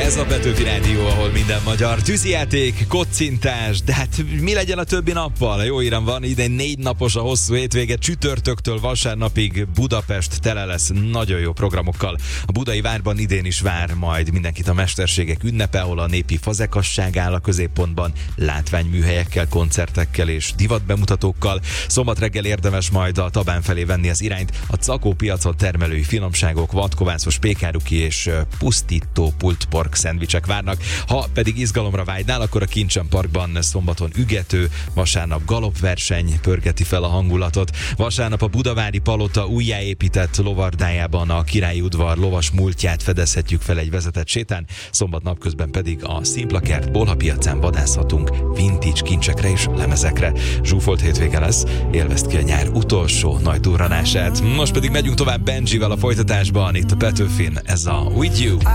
Ez a Petőfi Rádió, ahol minden magyar. Tűzijáték, kocintás, de hát mi legyen a többi nappal? Jó hírem van, idén 4 napos a hosszú hétvége, csütörtöktől vasárnapig Budapest tele lesz nagyon jó programokkal. A Budai Várban idén is vár majd mindenkit a Mesterségek ünnepe, ahol a népi fazekasság áll a középpontban, látványműhelyekkel, koncertekkel és divatbemutatókkal. Szombat reggel érdemes majd a Tabán felé venni az irányt. A Cakó piacon termelői finomságok, vadkovászos pékáruki és pusztító pultpork szendvicsek várnak. Ha pedig izgalomra vágynál, akkor a Kincsen Parkban szombaton ügető, vasárnap galopverseny pörgeti fel a hangulatot. Vasárnap a Budavári Palota újjáépített lovardájában a Királyi Udvar lovas múltját fedezhetjük fel egy vezetett sétán, szombat napközben pedig a Szimplakert Bolha piacán vadászhatunk vintage kincsekre és lemezekre. Zsúfolt hétvége lesz, élvezd ki a nyár utolsó nagy durranását. Most pedig megyünk tovább Benjivel a folytatásban, itt a Petőfin, ez a With You.